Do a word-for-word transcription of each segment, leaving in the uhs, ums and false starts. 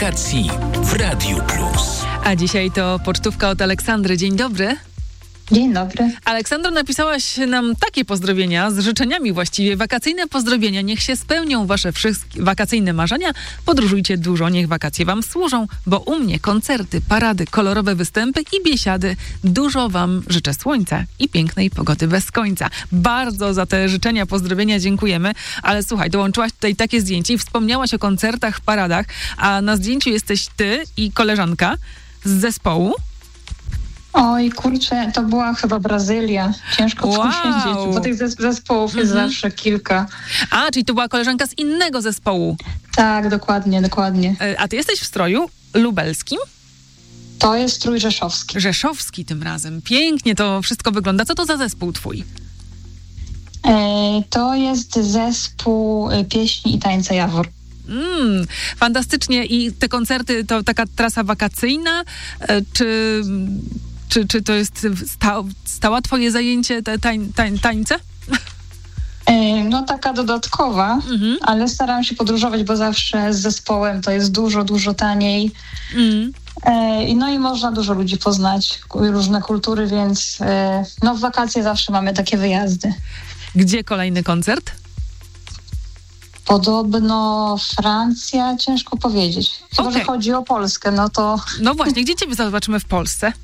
wakacji w Radiu Plus. A dzisiaj to pocztówka od Aleksandry. Dzień dobry. Dzień dobry. Aleksandro, napisałaś nam takie pozdrowienia, z życzeniami właściwie, wakacyjne pozdrowienia. Niech się spełnią wasze wszystkie wakacyjne marzenia. Podróżujcie dużo, niech wakacje wam służą, bo u mnie koncerty, parady, kolorowe występy i biesiady. Dużo wam życzę słońca i pięknej pogody bez końca. Bardzo za te życzenia, pozdrowienia dziękujemy. Ale słuchaj, dołączyłaś tutaj takie zdjęcie i wspomniałaś o koncertach, paradach, a na zdjęciu jesteś ty i koleżanka z zespołu. Oj, kurczę, to była chyba Brazylia. Ciężko Wow. powiedzieć, bo tych zes- zespołów jest Mhm. zawsze kilka. A, czyli to była koleżanka z innego zespołu. Tak, dokładnie, dokładnie. E, A ty jesteś w stroju lubelskim? To jest strój rzeszowski. Rzeszowski tym razem. Pięknie to wszystko wygląda. Co to za zespół twój? E, to jest zespół e, pieśni i tańca Jawor. Mm, fantastycznie. I te koncerty to taka trasa wakacyjna? E, Czy, czy, czy to jest sta, stała twoje zajęcie, te tań, tań, tańce? E, no taka dodatkowa, Mhm. ale staram się podróżować, bo zawsze z zespołem to jest dużo, dużo taniej. Mm. E, no i można dużo ludzi poznać, różne kultury, więc e, no w wakacje zawsze mamy takie wyjazdy. Gdzie kolejny koncert? Podobno Francja, ciężko powiedzieć. Chyba, Okej. że chodzi o Polskę, no to No właśnie, gdzie ciebie zobaczymy w Polsce?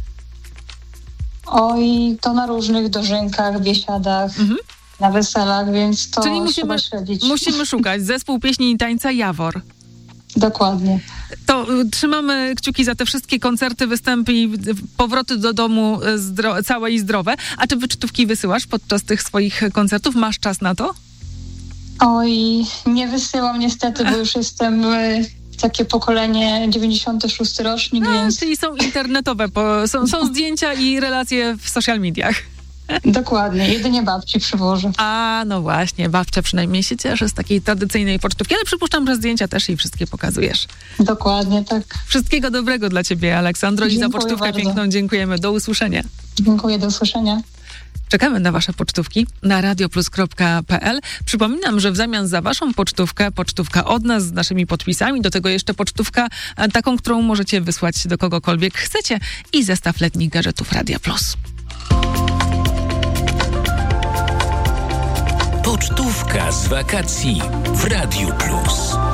oj, to na różnych dożynkach, biesiadach, Mhm. na weselach, więc to Czyli trzeba musimy, śledzić. musimy szukać. Zespół pieśni i tańca Jawor. Dokładnie. To y, trzymamy kciuki za te wszystkie koncerty, występy i y, powroty do domu y, zdro- całe i zdrowe. A czy wycztówki wysyłasz podczas tych swoich koncertów? Masz czas na to? Oj, nie wysyłam niestety, bo już jestem y, takie pokolenie dziewięćdziesiąty szósty rocznik, A, więc czyli są internetowe, bo są, są zdjęcia i relacje w social mediach. dokładnie, jedynie babci przywożę. A, no właśnie, babcia przynajmniej się cieszy z takiej tradycyjnej pocztówki, ale przypuszczam, że zdjęcia też jej wszystkie pokazujesz. Dokładnie, tak. Wszystkiego dobrego dla ciebie, Aleksandro, i za Dziękuję pocztówkę bardzo. piękną dziękujemy. Do usłyszenia. Dziękuję, do usłyszenia. Czekamy na wasze pocztówki na radioplus kropka pe el. Przypominam, że w zamian za waszą pocztówkę, pocztówka od nas z naszymi podpisami, do tego jeszcze pocztówka e, taką, którą możecie wysłać do kogokolwiek chcecie i zestaw letnich gadżetów Radia Plus. Pocztówka z wakacji w Radiu Plus.